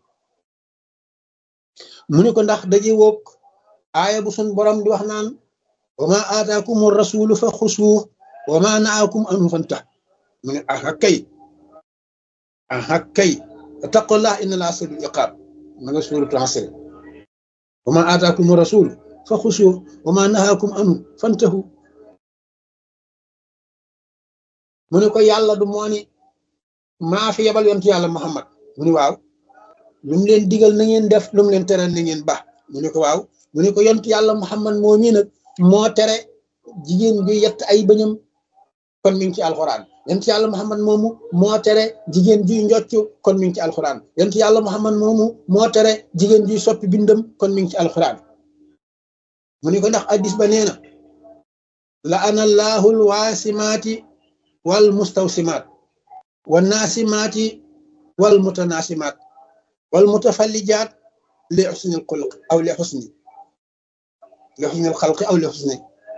mu ne ko ndax daje woog aaya bu sun borom di wax naan wa ma aataakum rasulu fa xusuuh wa ma naakum anhu fantah mu ne aha kay taqullah inna laa shadiidul iqaab ma nga suuratu Asr wa ma aataakum rasul fa xusuuh wa ma nahaakum anhu fantahu mu ne ko yàlla du moo ni maa fi yebal yontu yàlla Muhammad mu ne waaw lu mu leen digal na ngeen def lu mu leen tere na ngeen ba mu ne ko waaw mu ne ko yontu yàlla Muhammad moo ñi nag moo tere jigéen bi yett ay bëñam kon mi ngi ci alxuraan yontu yàlla Muhammad moomu moo tere jigéen juy njoccu kon mi ngi ci alxuraan yontu yàlla Muhammad moomu moo tere jigéen juy soppi bindam kon mi ngi ci alxuraan mu ne ko ndax addis ba nee na la ana allahul waasimaati wal mustawsimaat wa naasimaati wal mutanaasimaat wal mutafallijaat li xusnil xulq aw li xusnil xalqi aw li xusni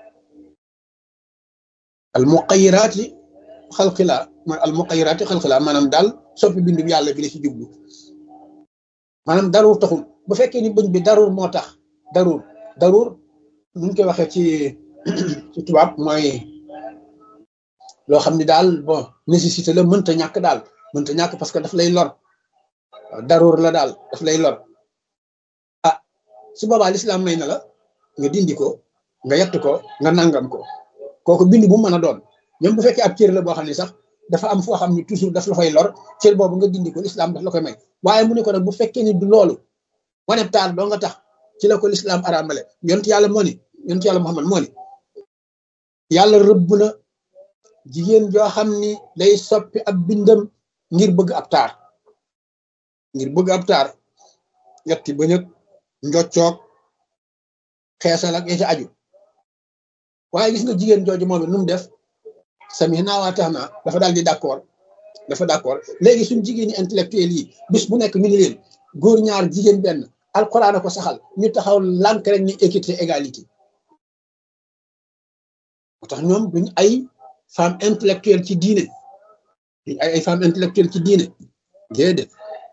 al muqayyiraati xalqi la mooy al muqayyiraati xalqi la maanaam daal soppi bindu yàlla bi la ci jublu maanaam daruur taxul bu fekkee ni bëñ bi daruur moo tax daruur nu ñu koy waxee ci tubaab mooy loo xam ni daal bon nécessité la mënta ñàkk daal mënta ñàkk parce que daf lay lor daruur la daal daf lay lor ah su boobaa lislaam may na la nga dindi ko nga yett ko nga nangam ko kooku bind bu mën a doon même bu fekkee ab cër la boo xam ne sax dafa am foo xam ne toujours daf la fay lor cër boobu nga dindi ko lislaam daf la koy may waaye mu ne ko nag bu fekkee ni du loolu wane taar doo nga tax ci la ko lislaam araamale yonent yàlla Muhammad moo ni yàlla rëbb na jigéen joo xam ni day soppi ab bindam ngir bëgg ab taar yetti ba ñëg njoccoog xeesal ak ya ca aju waaye gis nga jigéen jooju moom it nu mu def samihna wa ata'na dafa daal di d'accord léegi suñ jigéeni intellectuel yi bis bu nekk ñu ni leen góor ñaar jigéen benn alquran a ko saxal ñu taxaw lànk rek ni équité égalité moo tax ñoom duñ ay femme intellectuelle ci diine duñ ay femme intellectuelle ci diine déedéet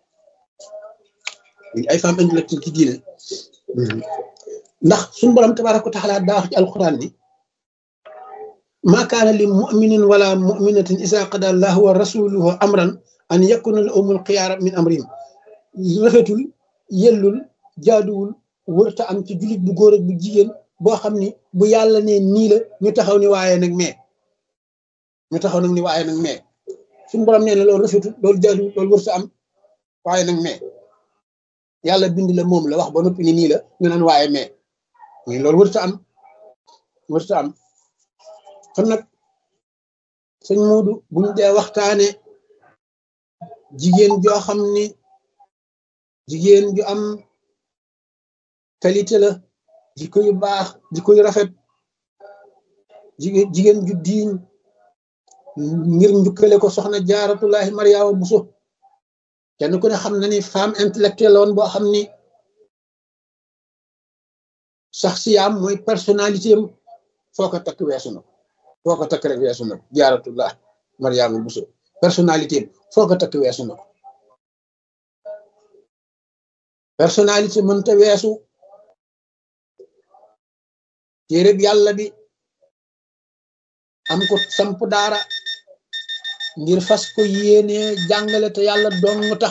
duñ ay femme intellectuelle ci diine ndax suñu borom tabaaraka wa taala daa wax ci alquran ni ma kaana li muminin wala muminatin isa qada allahu wa rasuluhu amran an yakuna lahumul xiyara min amrihim rafetul yellul jaaduwul wërta am ci jullit bu góor ak bu jigéen boo xam ni bu yàlla ne nii la ñu taxaw ni waaye nag mais suñu borom nee na loolu rafetul loolu jaaduwul loolu wërta am waaye nag mais yàlla bind la moom la wax ba noppi ni nii la ñu naan waaye mais loolu wërta am kon nag sëñ Moodu buñ dee waxtaane jigéen joo xam ni jigéen ju am qualité la jikko yu baax jikko yu rafet jigéen ju diiñ ngir njukkale ko soxna Jaaratullaahi Mariama Buso kenn ku ne xam na ni femme intellectuelle la woon boo xam ni saxsiyaam mooy personnalité am foo ko takk weesu na foo ko takk rek weesu na ko Jaaratullah Mariama Buso personnalité am foo ko takk weesu na ko personnalité mënta weesu téereb yàlla bi am ko samp daara ngir fas ko yéene jàngale te yàlla dong tax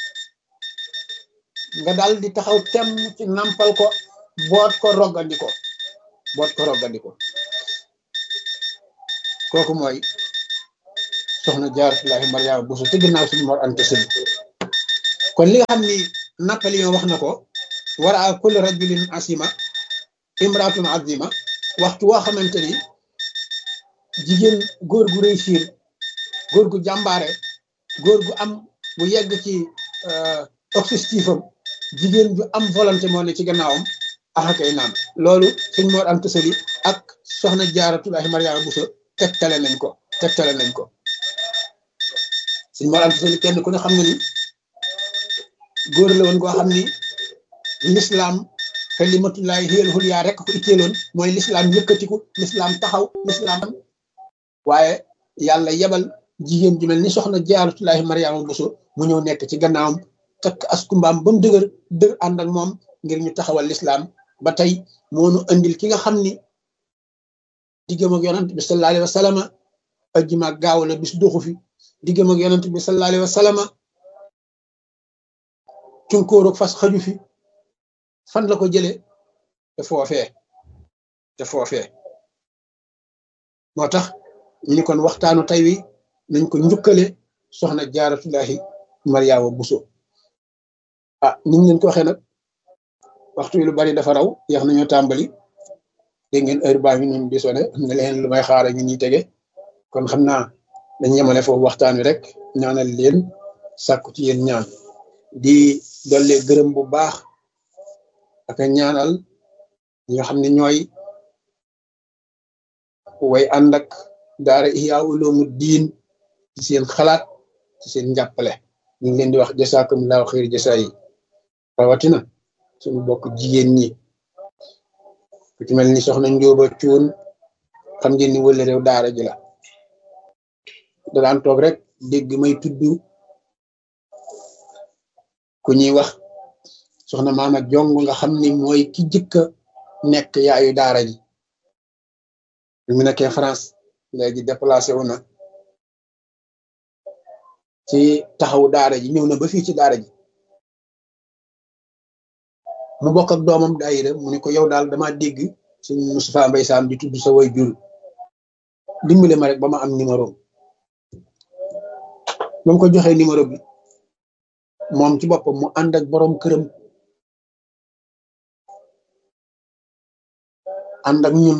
nga dal di taxaw temm ci nampal ko boot ko roggandiko kooku mooy soxna Jaaratullaahi Mariama Bousso te ginnaaw suñu Mor Anta Sali kon li nga xam ni Napoléon wax na ko wara a kulli rajulin asima imraatun azima waxtu woo xamante ni jigéen góor gu réussir góor gu jàmbaare góor gu am bu yegg ci objectif am jigéen ju am volonté moo ne ci gannaawam axakay naam loolu suñ Mor Anta Sali ak soxna Jaaratullaahi Mariama Bousso tegtale nañ ko suñ Mor Anta Sali kenn ku ne xam na ni góor la woon koo xam ni l'islam kalimatullaahi hiyal ulyaa rek ko itteeloon mooy l'islam yëkkatiku l'islam taxaw l'islam waaye yàlla yebal jigéen ju mel ni soxna Jaaratullaahi Mariama Bousso mu ñëw nekk ci gannaawam takk askumbaam ba mu dëgër ànd ak moom ngir ñu taxawal l'islam ba tey moonu andil ki nga xam ni diggam ak yonent bi sallallahu alayhi wa sallam ajjuma gaaw la bis doxu fi diggam ak yonent bi sallallahu alayhi wa sallam cunkóor ak fas xaju fi fan la ko jëlee te foofee moo tax ñu ni kon waxtaanu tey wi nañ ko njukkale soxna Jaaratullaahi Mariama Bousso ni ñu leen ko waxee nag waxtu wi lu bari dafa raw yeex nañoo tàmbali dégg ngeen heure baa ngi noonu di sone am na leen lu may xaara ñu ñuy tege kon xam naa dañ yemale foofu waxtaan wi rek ñaanal leen sàkku ci yéen ñaan di dolle gërëm bu baax ak ñaanal ñi nga xam ne ñooy way ànd ak daara Ihya Ulumuddin ci seen xalaat ci seen njàppale ñu ngi leen di wax jasaakumullahu xayri jasaa yi rawatina suñu bokk jigéen ñi ku ci mel ni soxna Njóoba Cuun xam ngeen ni wële réew daara ji la da daan toog rek dégg may tudd ku ñuy wax soxna Maama Jong nga xam ni mooy ki jëkka nekk yaayu daara ji bi mu nekkee France léegi déplacé wu na ci taxawu daara ji ñëw na ba fii ci daara ji mu bokk ak doomam daayira mu ne ko yow daal dama dégg suñ Moustapha Mbaye Sam di tudd sa way jur dimbale ma rek ba ma am numéro ba mu ko joxee numéro bi moom ci boppam mu ànd ak borom këram ànd ak ñun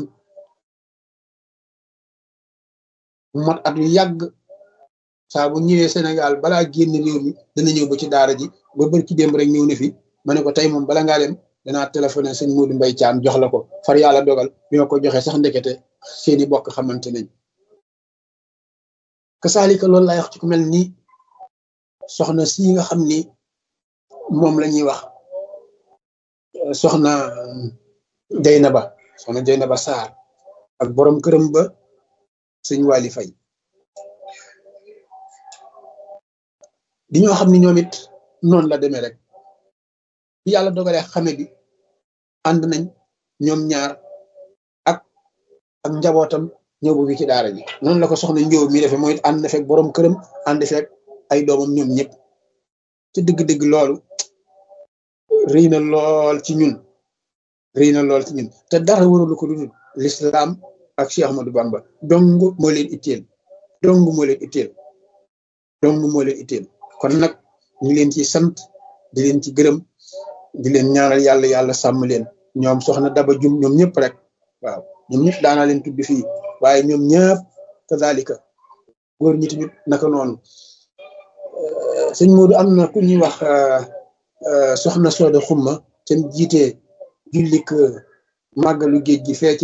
mot at yu yàgg saa bu ñëwee Sénégal balaa génn réew mi dana ñëw ba ci daara ji ba bër ci démb rek ñëw na fi ma ne ko tey moom bala ngaa dem danaa téléphoné sëñ Modou Mbaye Thiam jox la ko far yàlla dogal bi ma ko joxee sax ndekete seeni bokk xamante nañ kasaalika loolu laay wax ci ku mel ni soxna si nga xam ni moom la ñuy wax soxna Jeynaba Sarr ak borom këram ba sëñ Wali Fay di ñoo xam ni ñoom it noonu la demee rek bi yàlla dogalee xame bi ànd nañ ñoom ñaar ak njabootam ñëw bu fi ci daara ji noonu la ko soxna Njóob mi defee mooy ànd na fekk borom këram ànd fekk ay doomam ñoom ñëpp ci dëgg-dëgg loolu rëy na lool ci ñun te dara waralu ko dudul l'islam ak Cheikh Ahmadou Bamba dong moo leen itteel kon nag ñu leen ci sant di leen ci gërëm di leen ñaanal yàlla sàmm leen ñoom soxna Daba Jum ñoom ñëpp rek waaw ñoom ñëpp daanaa leen tudd fii waaye ñoom ñëpp kazalika góor ñi tamit naka noonu sëñ Modou am na ku ñuy wax soxna Sooda Xumma te jiite jullik màggalu géej gi fee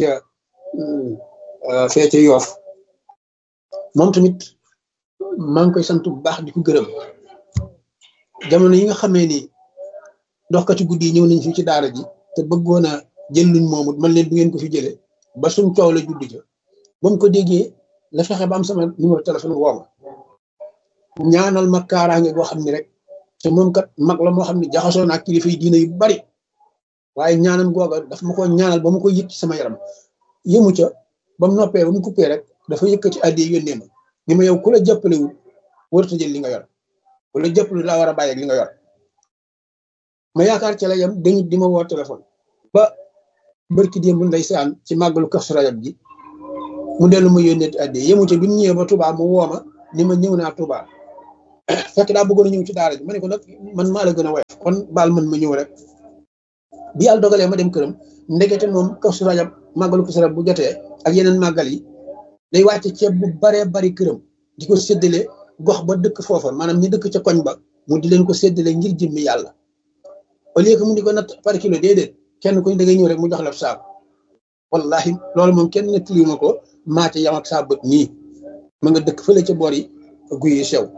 ca Yoof moom tamit maa ngi koy sant bu baax di ko gërëm jamono yi nga xamee ni doxkati guddi yi ñëw nañ fii ci daara ji te bëggoon a jël luñ moomut man leen du ngeen ko fi jëlee ba suñ coow la judd ca ba mu ko déggee la fexe ba am sama numéro téléphone woo ma ñaanal ma kaaraange goo xam ne rek te moom kat mag la moo xam ne jaxasoo naa kilifa yi diina yu bari waaye ñaanam googa daf ma ko ñaanal ba ma ko yëg ci sama yaram yëmu ca ba mu noppee ba mu coupé rek dafa yëkkati addi yónnee ma ni ma yow ku la jàppalewul warut a jël li nga yor ku la jàppalewul laa war a bàyyi ak li nga yor ma yaakaar ca la yam dañu di ma woo téléphone ba barki démb ndeysaan ci màggalu Kazu Rajab ji mu dellu ma yónnee adde yemu ca bi mu ñëwee ba Touba mu woo ma ni ma ñëw naa Touba fekk daa bëggoon a ñëw ci daara ji ma ne ko nag man maa la gën a woyof kon baal man ma ñëw rek bi yàlla dogalee ma dem këram ndekete moom Kazu Rajab màggalu Kazu Rajab bu jotee ak yeneen màggal yi day wàcce ceeb bu baree bari këram di ko séddale gox ba dëkk foofa maanaam ñi dëkk ca koñ ba mu di leen ko séddale ngir jëmmi yàlla au lieu que mu di ko natt par kilo déedéet kenn kuñ da ngay ñëw rek mu jox la saako wallahi loolu moom kenn nettaliwu ma ko maa ca yam ak saa bët nii ma nga dëkk fële ca boor yi guy yi sew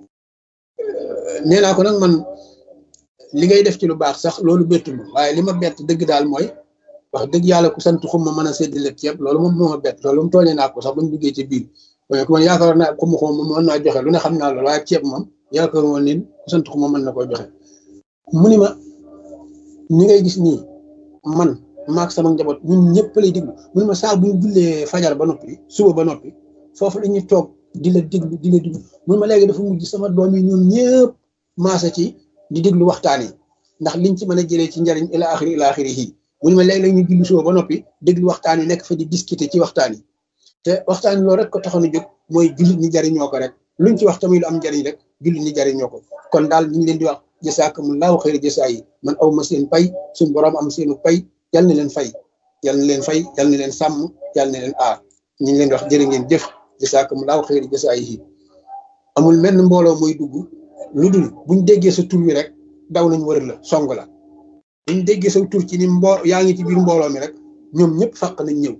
nee naa ko nag man li ngay def ci lu baax sax loolu bettu ma waaye li ma bett dëgg daal mooy wax dëgg yàlla ku sant xum ma mën a séddale ceeb loolu moom moo ma bett loolu moom tooñee naa ko sax bañ duggee ci biir waaye ku man yaakaar naa xum moom mën naa joxe lu ne xam naa loolu waaye ceeb moom yaakaar woon ni ku sant xum ma mën na koo joxe mu ni ma ñi ngay gis nii man maak sama njaboot ñun ñëpp lay déglu mu ni ma saa bu ñu jullee fajar ba noppi suba ba noppi foofu la ñuy toog di la déglu mu ni ma léegi dafa mujj sama doom yi ñoom ñëpp maasa ci di déglu waxtaan yi ndax liñ ci mën a jëlee ci njariñ ila axiri yi mu ni ma léeg-léeg ñu julli suba ba noppi déglu waxtaan yi nekk fa di discuter ci waxtaan yi te waxtaan yi loolu rek ko taxoon a jóg mooy jullit ñi jariñoo ko rek luñ ci wax tamit lu am njariñ rek jullit ñi jariñoo ko kon daal ñu ngi leen di wax jasaakumullaahu xayra jasaa yi man aw ma seen pay suñ borom am seenu pay yal na leen fay yal na leen fay yal na leen sàmm yal na leen aar ñu ngi leen di wax jërë ngeen jëf jasaakumullaahu xayra jasaa yi amul menn mbooloo mooy dugg lu dul buñ déggee sa tur wi rek daw nañ wër la song la buñ déggee sa tur ci ni yaa ngi ci biir mbooloo mi rek ñoom ñëpp fàq nañ ñëw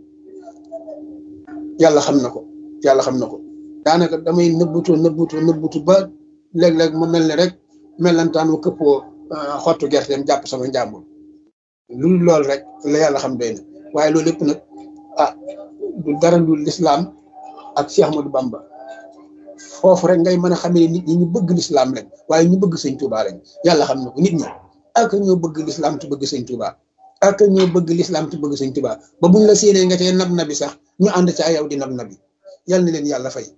yàlla xam na ko daanaka damay nëbbutu ba léeg-léeg mu mel ne rek mellantaan mu këppoo xottu gerteem jàpp sama njàmbur loolu rek la yàlla xam doy na waaye loolu lépp nag du dara lu lislaam ak Cheikh Ahmadou Bamba foofu rek ngay mën a xamee nit ñi ñu bëgg lislaam lañ waaye ñu bëgg sëñ Touba lañ yàlla xam na ko nit ñi ak ñoo bëgg lislaam te bëgg sëñ Touba ak ñoo bëgg lislaam te bëgg sëñ Touba ba buñ la séenee nga tee nab nabi sax ñu ànd ca yow di nab nabi yal na leen yàlla fay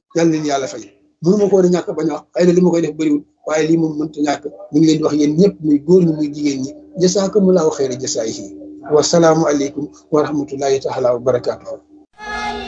mënu ma ko war a ñàkk bañ a wax xëy na li ma koy def bëriwul waaye lii moom mënta ñàkk ñu ngi leen di wax yéen ñëpp muy góor ñi muy jigéen ñi jasaakumullaahu xayra jasaa'ihi wa salaamu aleykum wa rahmatullahi taala wa barakaatuhu